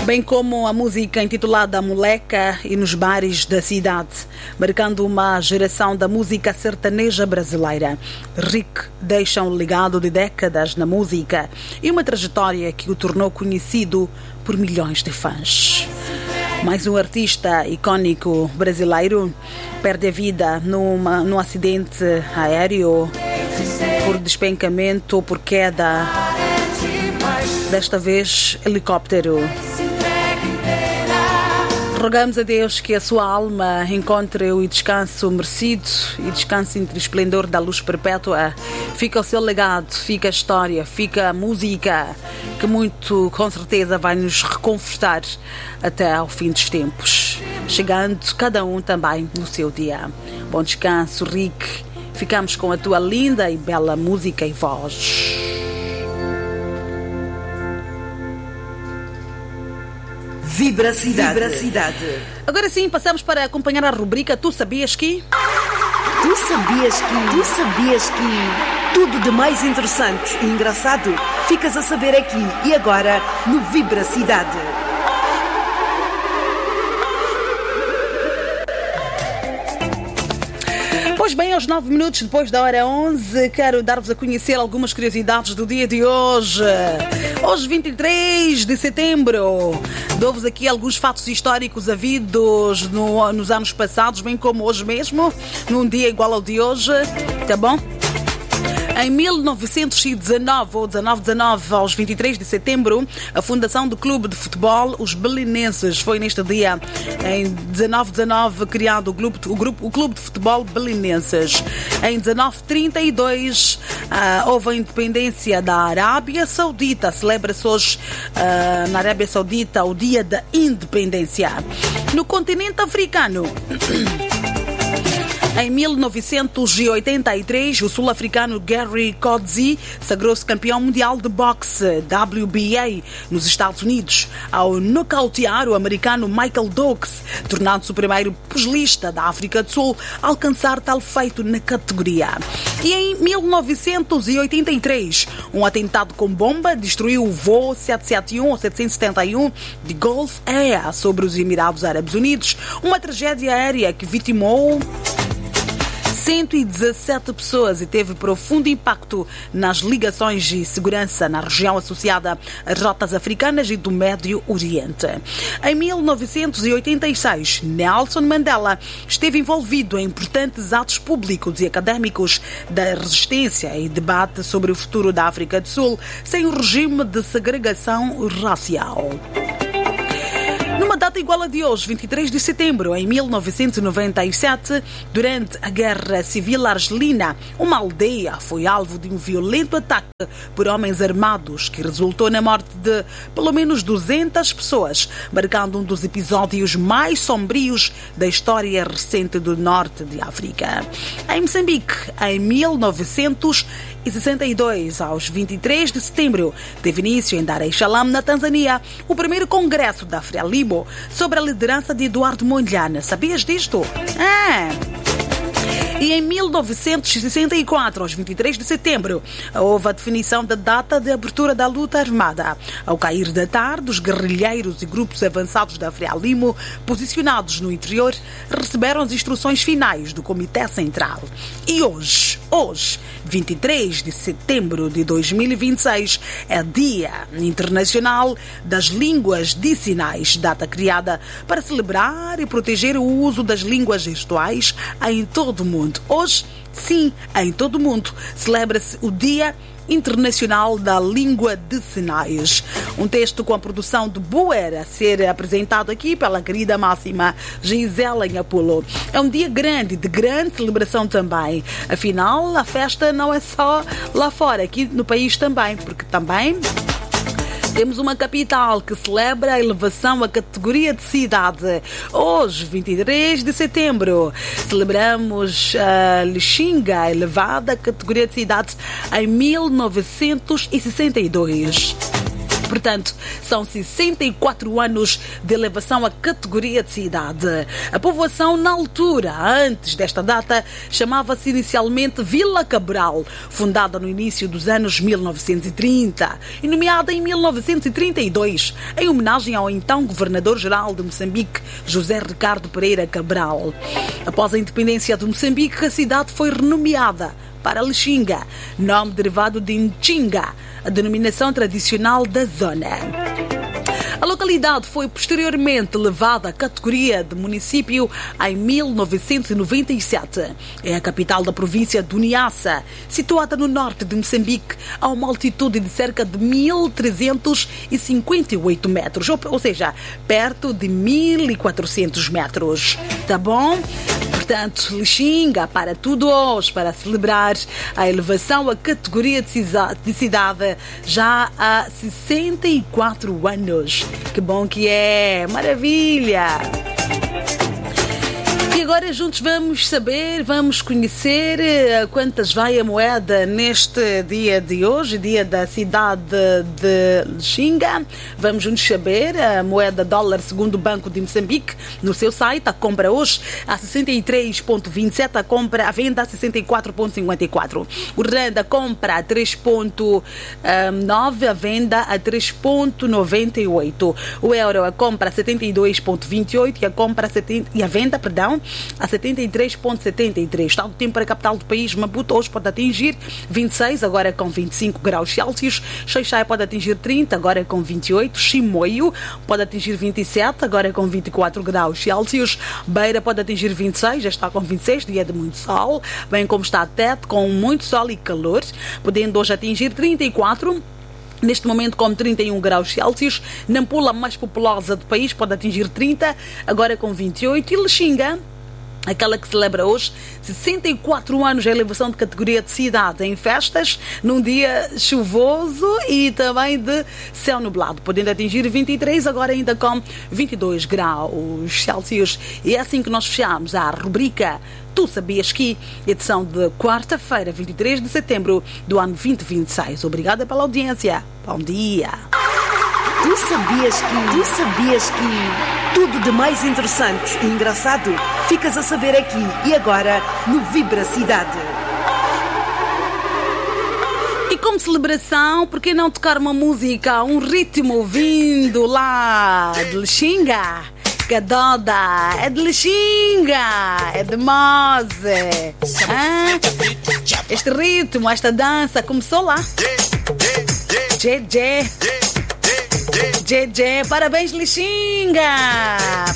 Bem como a música intitulada Moleca e nos bares da cidade, marcando uma geração da música sertaneja brasileira. Rick deixa um legado de décadas na música e uma trajetória que o tornou conhecido por milhões de fãs. Mais um artista icônico brasileiro perde a vida num acidente aéreo por despencamento ou por queda, desta vez helicóptero. Rogamos a Deus que a sua alma encontre o descanso merecido e descanse entre o esplendor da luz perpétua. Fica o seu legado, fica a história, fica a música, que muito, com certeza, vai nos reconfortar até ao fim dos tempos, chegando cada um também no seu dia. Bom descanso, Rick. Ficamos com a tua linda e bela música e voz. Vibra Cidade. Vibra Cidade. Agora sim, passamos para acompanhar a rubrica Tu Sabias Que? Tu sabias que tudo de mais interessante e engraçado ficas a saber aqui e agora no Vibra Cidade. Pois bem, aos 9 minutos depois da hora 11, quero dar-vos a conhecer algumas curiosidades do dia de hoje. Hoje, 23 de setembro, dou-vos aqui alguns fatos históricos havidos nos anos passados, bem como hoje mesmo, num dia igual ao de hoje, tá bom? Em 1919, ou 1919, aos 23 de setembro, a fundação do clube de futebol, os Belenenses. Foi neste dia, em 1919, criado o clube de futebol Belenenses. Em 1932, houve a independência da Arábia Saudita. Celebra-se hoje, na Arábia Saudita, o dia da independência. No continente africano... Em 1983, o sul-africano Gary Coetzee sagrou-se campeão mundial de boxe WBA nos Estados Unidos, ao nocautear o americano Michael Dokes, tornando-se o primeiro pugilista da África do Sul a alcançar tal feito na categoria. E em 1983, um atentado com bomba destruiu o voo 771 ou 771 de Gulf Air sobre os Emirados Árabes Unidos, uma tragédia aérea que vitimou 117 pessoas e teve profundo impacto nas ligações de segurança na região associada às rotas africanas e do Médio Oriente. Em 1986, Nelson Mandela esteve envolvido em importantes atos públicos e académicos da resistência e debate sobre o futuro da África do Sul sem o regime de segregação racial. Numa data igual a de hoje, 23 de setembro, em 1997, durante a Guerra Civil Argelina, uma aldeia foi alvo de um violento ataque por homens armados que resultou na morte de pelo menos 200 pessoas, marcando um dos episódios mais sombrios da história recente do norte de África. Em Moçambique, em 1962, aos 23 de setembro, teve início em Dar es Salaam, na Tanzânia, o primeiro congresso da Frelimo sobre a liderança de Eduardo Mondlane. Sabias disto? E em 1964, aos 23 de setembro, houve a definição da data de abertura da luta armada. Ao cair da tarde, os guerrilheiros e grupos avançados da Frelimo, posicionados no interior, receberam as instruções finais do Comitê Central. E hoje, 23 de setembro de 2026, é Dia Internacional das Línguas de Sinais, data criada para celebrar e proteger o uso das línguas gestuais em todo o mundo. Hoje, sim, em todo o mundo, celebra-se o Dia Internacional da Língua de Sinais. Um texto com a produção de Boer a ser apresentado aqui pela querida máxima Gisela Nhapolo. É um dia grande, de grande celebração também. Afinal, a festa não é só lá fora, aqui no país também, porque também temos uma capital que celebra a elevação à categoria de cidade. Hoje, 23 de setembro, celebramos a Lixinga, elevada à categoria de cidade em 1962. Portanto, são 64 anos de elevação à categoria de cidade. A povoação, na altura, antes desta data, chamava-se inicialmente Vila Cabral, fundada no início dos anos 1930 e nomeada em 1932, em homenagem ao então governador-geral de Moçambique, José Ricardo Pereira Cabral. Após a independência de Moçambique, a cidade foi renomeada para Lixinga, nome derivado de Nchinga, a denominação tradicional da zona. A localidade foi posteriormente levada à categoria de município em 1997. É a capital da província do Niassa, situada no norte de Moçambique, a uma altitude de cerca de 1.358 metros, ou seja, perto de 1.400 metros. Tá bom? Portanto, Lixinga para tudo hoje, para celebrar a elevação à categoria de cidade já há 64 anos. Que bom que é! Maravilha! E agora juntos vamos saber, vamos conhecer quantas vai a moeda neste dia de hoje, dia da cidade de Lixinga. Vamos juntos saber a moeda dólar segundo o Banco de Moçambique no seu site. A compra hoje a 63,27, a venda a 64,54. O rand a compra a 3,9, a venda a 3,98. O euro a compra a 72,28 e a venda, a 73,73. Está o tempo para a capital do país, Maputo, hoje pode atingir 26, agora com 25 graus Celsius. Xai-Xai pode atingir 30, agora com 28. Chimoio pode atingir 27, agora com 24 graus Celsius. Beira pode atingir 26, já está com 26, dia de muito sol, bem como está Tete, com muito sol e calor, podendo hoje atingir 34. Neste momento, com 31 graus Celsius. Nampula, a mais populosa do país, pode atingir 30, agora com 28. E Lixinga, aquela que celebra hoje 64 anos de elevação de categoria de cidade em festas, num dia chuvoso e também de céu nublado, podendo atingir 23, agora ainda com 22 graus Celsius. E é assim que nós fechamos a rubrica Tu Sabias Que, edição de quarta-feira, 23 de setembro do ano 2026. Obrigada pela audiência. Bom dia. Tu sabias que tudo de mais interessante e engraçado ficas a saber aqui e agora no Vibra Cidade. E como celebração, por que não tocar uma música, um ritmo vindo lá de Lixinga? Cadoda, é de Lixinga, é de Mose. Este ritmo, esta dança começou lá. Jeje, parabéns Lixinga!